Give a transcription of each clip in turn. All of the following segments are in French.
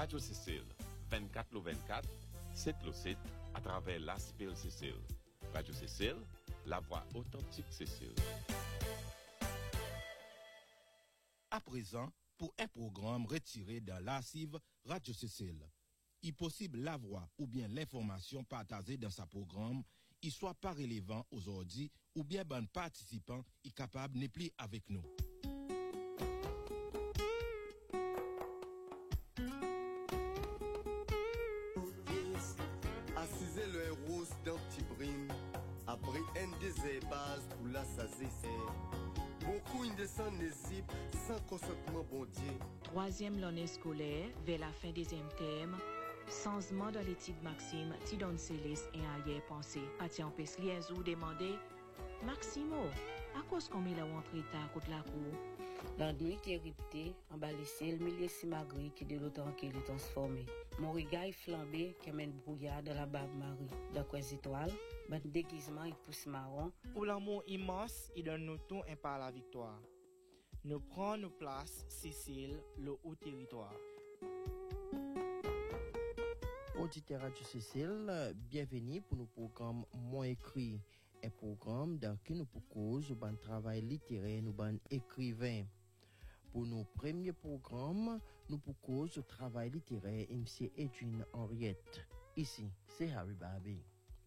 Radio Cécile, 24/24, 7/7, à travers la Civile Cécile. Radio Cécile, la voix authentique Cécile. À présent, pour un programme retiré dans l'archive Radio Cécile. Il est possible la voix ou bien l'information partagée dans ce programme, il soit pas relevant aujourd'hui ou bien bon participant est capable n'est plus avec nous. Assiser le rose d'un petit brim, après un des bases pour la saisir. Beaucoup ne descendent les sans consentement bon Dieu. Troisième l'année scolaire, vers la fin deuxième terme, changement dans l'étude Maxime, Tidon Céleste et arrière-pensée. Patient Pesliezou demandait Maximo, à cause qu'on met la rentrée tard contre la cour? La nuit qui est répétée, en bas le ciel, milieu simagri qui de l'autant qu'il est transformé. Mon regard est flambé qui amène brouillard de la barbe Marie. Dans quoi étoiles, ben déguisement et pousse marron. Pour l'amour immense, il donne nous tout un par la victoire. Nous prenons nos places, Cécile, le haut territoire. Auditeur Radio Cécile, bienvenue pour nos programmes Moins écrits. Un programme dans qui nous proposons un travail littéraire, nous ban écrivains. Pour nos premiers programmes, nous proposons le travail littéraire M. Edwin Henriette. Ici, c'est Harry Barbie.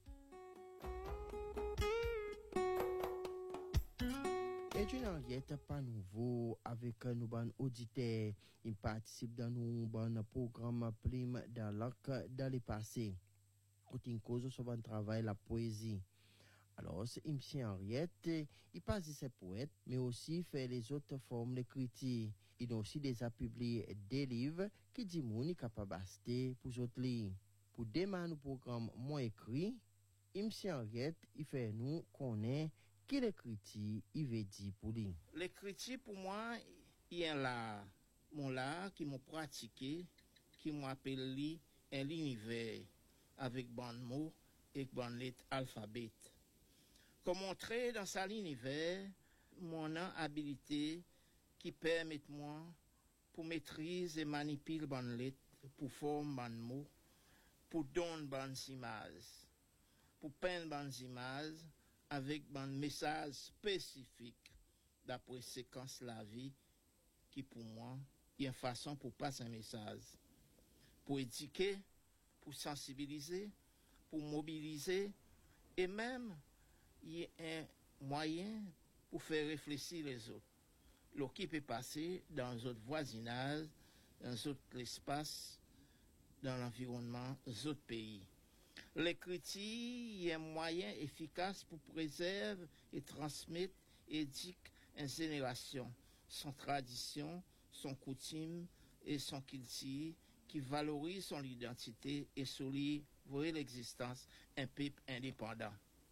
Edwin Henriette pas nouveau avec nous ban auditeurs. Il participe dans nos ban programme Prime dans l'arc dans le passé. Côté cause sur un travail la poésie. Alors, c'est M. Henriette, il passe ses poètes, mais aussi fait les autres formes d'écriture. Il a aussi déjà publié des livres qui disent qu'on est capable d'acheter pour les autres livres. Pour démarrer nos programmes moins écrits, M. Henriette, il fait nous connaître qui l'écriture, il veut dire pour lui. L'écriture, pour moi, il y a là, mon là, qui m'a pratiqué, qui m'a appelé l'univers, avec bon mots et bon lettre alphabet. Comme entrer dans cet univers, mon habilité qui permet moi pour maîtriser et manipuler bonne lettre, pour former bonne mots, pour donner bonnes images, pour peindre bonnes images avec bonnes messages spécifiques d'après séquence la vie qui pour moi est une façon pour passer un message, pour éduquer, pour sensibiliser, pour mobiliser et même il y a un moyen pour faire réfléchir les autres. L'eau qui peut passer dans d'autres voisinages, dans d'autres espaces, dans l'environnement, dans d'autres pays. L'écriture est un moyen efficace pour préserver et transmettre et éduquer une génération, son tradition, son coutume et son culture qui valorise son identité et solide l'existence d'un peuple indépendant.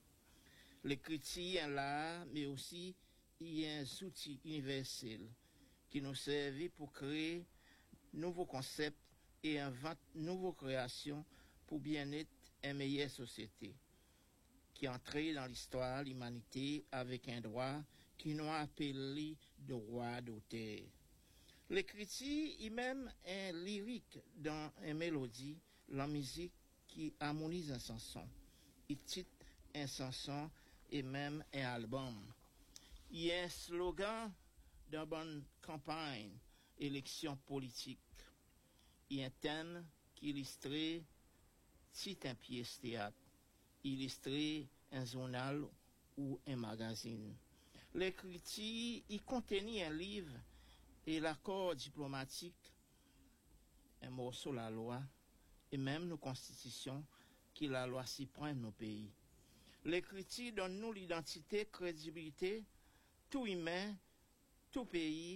L'écriture est là, mais aussi il y a un outil universel qui nous sert pour créer nouveaux concepts et inventer nouvelles créations pour bien-être et meilleure société, qui entrée dans l'histoire de l'humanité avec un droit qui nous appelle droit d'auteur. L'écriture est même un lyrique dans une mélodie, la musique qui harmonise un chanson. Il titre un chanson et même un album. Il y a un slogan dans bonne campagne, élection politique. Il y a un thème qui illustre un pièce théâtre, illustre un journal ou un magazine. L'écriture, il contenait un livre et l'accord diplomatique, un morceau de la loi et même nos constitutions qui la loi s'y prend nos pays. L'écriture donne nous l'identité, crédibilité, tout humain, tout pays